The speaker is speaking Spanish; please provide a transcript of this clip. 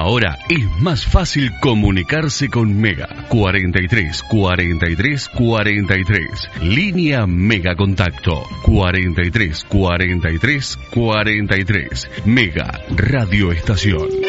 Ahora es más fácil comunicarse con Mega. 43 43 43. Línea Mega Contacto. 43 43 43. Mega Radio Estación.